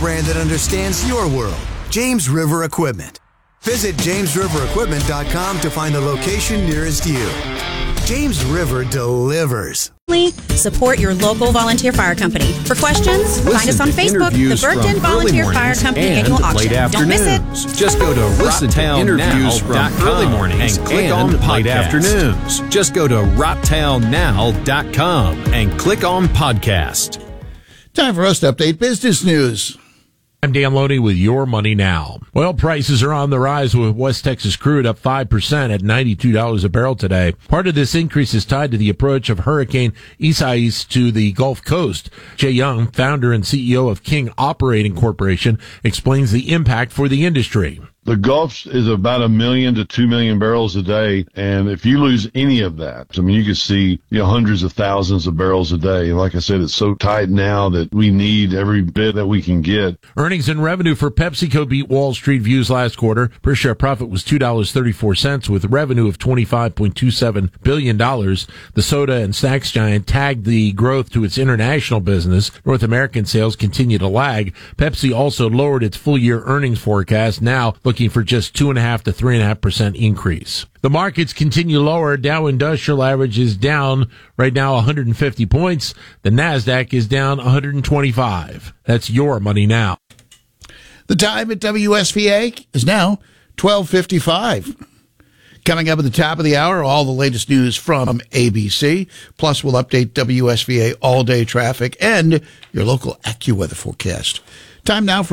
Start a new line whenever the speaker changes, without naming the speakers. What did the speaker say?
brand that understands your world. James River Equipment. Visit JamesRiverEquipment.com to find the location nearest you. James River delivers.
Support your local volunteer fire company. For questions, find us on Facebook, the Burton Volunteer Fire Company Annual Auction. Don't miss it.
Just go to RocktownNow.com and click on Late Afternoons. Just go to RocktownNow.com and click on Podcast.
Time for us to update business news.
I'm Dan Loney with Your Money Now. Oil prices are on the rise, with West Texas crude up 5% at $92 a barrel today. Part of this increase is tied to the approach of Hurricane Isaias to the Gulf Coast. Jay Young, founder and CEO of King Operating Corporation, explains the impact for the industry.
The Gulf is about 1 million to 2 million barrels a day, and if you lose any of that, I mean, you can see hundreds of thousands of barrels a day. And like I said, it's so tight now that we need every bit that we can get.
Earnings and revenue for PepsiCo beat Wall Street views last quarter. Per share profit was $2.34 with revenue of $25.27 billion. The soda and snacks giant tagged the growth to its international business. North American sales continue to lag. Pepsi also lowered its full-year earnings forecast, now looking for just 2.5% to 3.5% increase. The markets continue lower. Dow Industrial Average is down right now 150 points. The NASDAQ is down 125. That's Your Money Now.
The time at WSVA is now 12:55. Coming up at the top of the hour, all the latest news from ABC. Plus, we'll update WSVA all-day traffic and your local AccuWeather forecast. Time now for